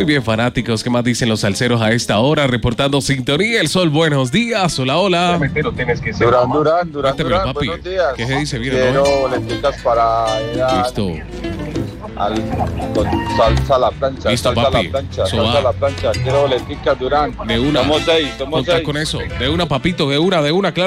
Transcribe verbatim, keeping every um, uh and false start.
Muy bien, fanáticos, ¿qué más dicen los salseros a esta hora? Reportando sintonía, el sol, buenos días, hola, hola. Durán, Durán, Durán, Cuéntamelo, Durán, papi. buenos días. ¿Qué se dice? Mira, Quiero ¿no? lenticas para ir a- Listo. al con salsa a la plancha, Listo, salsa papi. a la plancha, Eso salsa va. a la plancha. Quiero lenticas, Durán. De una. Somos seis, somos Contá seis. con eso. De una, papito, de una, de una, claro.